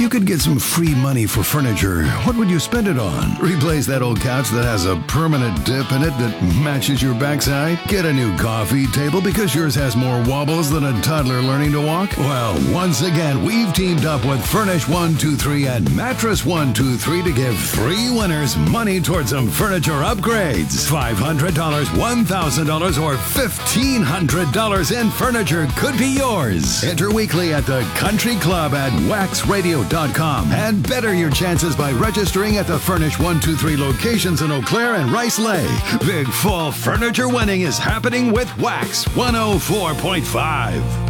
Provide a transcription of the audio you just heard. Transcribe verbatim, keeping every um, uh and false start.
you could get some free money for furniture, what would you spend it on? Replace that old couch that has a permanent dip in it that matches your backside? Get a new coffee table because yours has more wobbles than a toddler learning to walk? Well, once again, we've teamed up with Furnish one two three and Mattress one two three to give three winners money towards some furniture upgrades. five hundred dollars, one thousand dollars, or fifteen hundred dollars in furniture could be yours. Enter weekly at the Country Club at wax radio dot com and better your chances by registering at the Furnish one two three locations in Eau Claire and Rice Lake. Big fall furniture winning is happening with Wax one oh four point five.